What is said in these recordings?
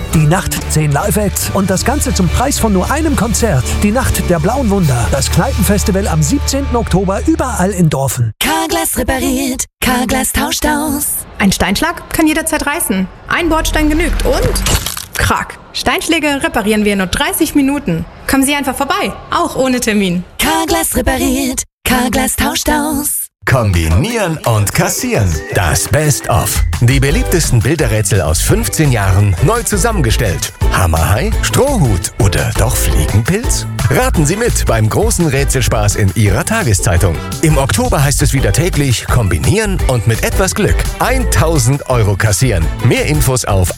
Die Nacht 10 Live-Acts und das Ganze zum Preis von nur einem Konzert. Die Nacht der blauen Wunder. Das Kneipenfestival am 17. Oktober überall in Dorfen. Carglass repariert, Carglass tauscht aus. Ein Steinschlag kann jederzeit reißen. Ein Bordstein genügt und... Krack. Steinschläge reparieren wir in nur 30 Minuten. Kommen Sie einfach vorbei, auch ohne Termin. Carglass repariert, Carglass tauscht aus. Kombinieren und kassieren. Das Best-of. Die beliebtesten Bilderrätsel aus 15 Jahren neu zusammengestellt. Hammerhai, Strohhut oder doch Fliegenpilz? Raten Sie mit beim großen Rätselspaß in Ihrer Tageszeitung. Im Oktober heißt es wieder täglich kombinieren und mit etwas Glück 1.000 € kassieren. Mehr Infos auf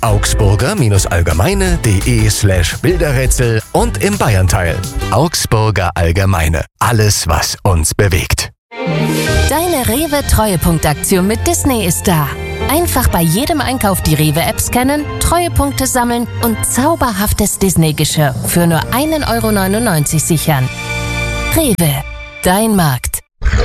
augsburger-allgemeine.de/Bilderrätsel und im Bayernteil. Augsburger Allgemeine. Alles, was uns bewegt. Deine Rewe-Treuepunktaktion mit Disney ist da. Einfach bei jedem Einkauf die Rewe-App scannen, Treuepunkte sammeln und zauberhaftes Disney-Geschirr für nur 1,99 € sichern. Rewe, dein Markt.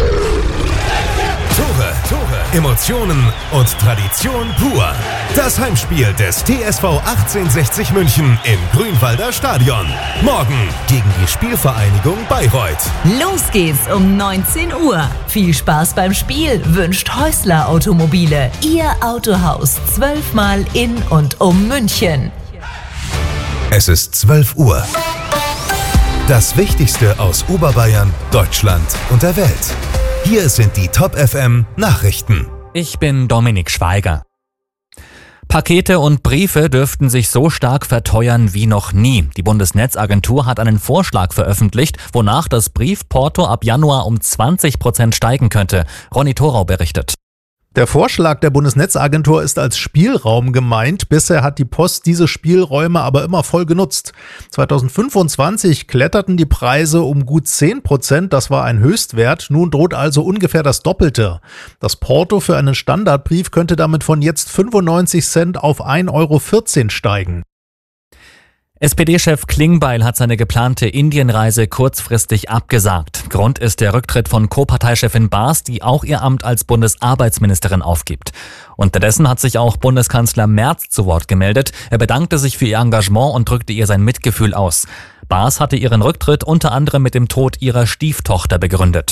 Tore, Emotionen und Tradition pur. Das Heimspiel des TSV 1860 München im Grünwalder Stadion. Morgen gegen die Spielvereinigung Bayreuth. Los geht's um 19 Uhr. Viel Spaß beim Spiel wünscht Häusler Automobile. Ihr Autohaus 12-mal in und um München. Es ist 12 Uhr. Das Wichtigste aus Oberbayern, Deutschland und der Welt. Hier sind die Top FM Nachrichten. Ich bin Dominik Schweiger. Pakete und Briefe dürften sich so stark verteuern wie noch nie. Die Bundesnetzagentur hat einen Vorschlag veröffentlicht, wonach das Briefporto ab Januar um 20% steigen könnte. Ronny Thorau berichtet. Der Vorschlag der Bundesnetzagentur ist als Spielraum gemeint. Bisher hat die Post diese Spielräume aber immer voll genutzt. 2025 kletterten die Preise um gut 10%. Das war ein Höchstwert. Nun droht also ungefähr das Doppelte. Das Porto für einen Standardbrief könnte damit von jetzt 95 Cent auf 1,14 € steigen. SPD-Chef Klingbeil hat seine geplante Indienreise kurzfristig abgesagt. Grund ist der Rücktritt von Co-Parteichefin Baas, die auch ihr Amt als Bundesarbeitsministerin aufgibt. Unterdessen hat sich auch Bundeskanzler Merz zu Wort gemeldet. Er bedankte sich für ihr Engagement und drückte ihr sein Mitgefühl aus. Baas hatte ihren Rücktritt unter anderem mit dem Tod ihrer Stieftochter begründet.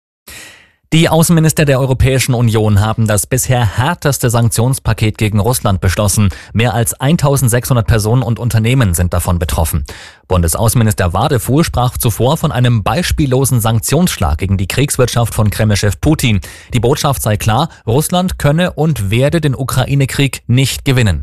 Die Außenminister der Europäischen Union haben das bisher härteste Sanktionspaket gegen Russland beschlossen. Mehr als 1.600 Personen und Unternehmen sind davon betroffen. Bundesaußenminister Wadefuhl sprach zuvor von einem beispiellosen Sanktionsschlag gegen die Kriegswirtschaft von Kremlchef Putin. Die Botschaft sei klar, Russland könne und werde den Ukraine-Krieg nicht gewinnen.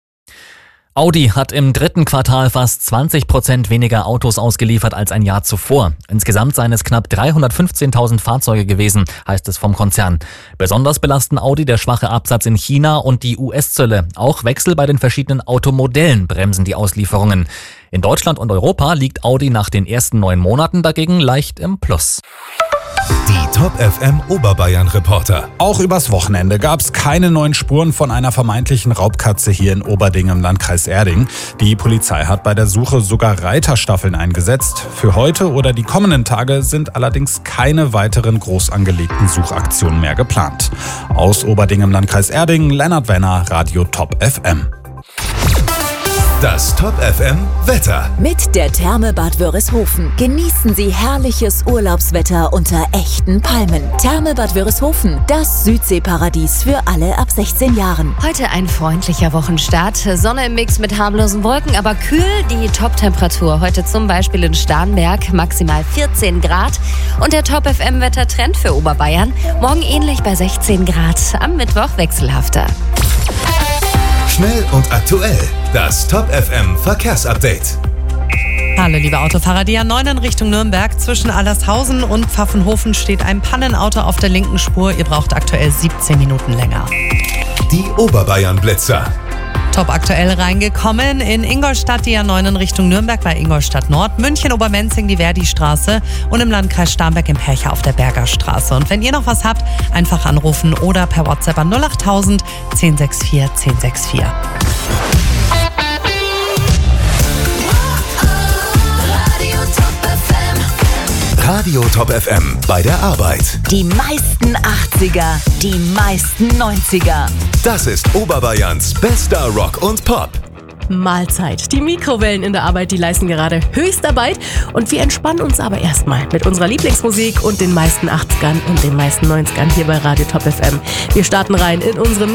Audi hat im dritten Quartal fast 20% weniger Autos ausgeliefert als ein Jahr zuvor. Insgesamt seien es knapp 315.000 Fahrzeuge gewesen, heißt es vom Konzern. Besonders belasten Audi der schwache Absatz in China und die US-Zölle. Auch Wechsel bei den verschiedenen Automodellen bremsen die Auslieferungen. In Deutschland und Europa liegt Audi nach den ersten 9 Monaten dagegen leicht im Plus. Die Top FM Oberbayern Reporter. Auch übers Wochenende gab es keine neuen Spuren von einer vermeintlichen Raubkatze hier in Oberding im Landkreis Erding. Die Polizei hat bei der Suche sogar Reiterstaffeln eingesetzt. Für heute oder die kommenden Tage sind allerdings keine weiteren groß angelegten Suchaktionen mehr geplant. Aus Oberding im Landkreis Erding, Lennart Wenner, Radio Top FM. Das Top FM Wetter. Mit der Therme Bad Wörishofen genießen Sie herrliches Urlaubswetter unter echten Palmen. Therme Bad Wörishofen, das Südseeparadies für alle ab 16 Jahren. Heute ein freundlicher Wochenstart. Sonne im Mix mit harmlosen Wolken, aber kühl. Die Top-Temperatur heute zum Beispiel in Starnberg maximal 14 Grad. Und der Top FM-Wettertrend für Oberbayern. Morgen ähnlich bei 16 Grad. Am Mittwoch wechselhafter. Schnell und aktuell. Das Top FM Verkehrsupdate. Hallo liebe Autofahrer, die A9 in Richtung Nürnberg. Zwischen Allershausen und Pfaffenhofen steht ein Pannenauto auf der linken Spur. Ihr braucht aktuell 17 Minuten länger. Die Oberbayern Blitzer. Top aktuell reingekommen. In Ingolstadt die A9 in Richtung Nürnberg bei Ingolstadt Nord, München Obermenzing die Verdi-Straße und im Landkreis Starnberg im Percher auf der Bergerstraße. Und wenn ihr noch was habt, einfach anrufen oder per WhatsApp an 08000 1064 1064. Radio Top FM bei der Arbeit. Die meisten 80er, die meisten 90er. Das ist Oberbayerns bester Rock und Pop. Mahlzeit. Die Mikrowellen in der Arbeit, die leisten gerade Höchstarbeit und wir entspannen uns aber erstmal mit unserer Lieblingsmusik und den meisten 80ern und den meisten 90ern hier bei Radio Top FM. Wir starten rein in unsere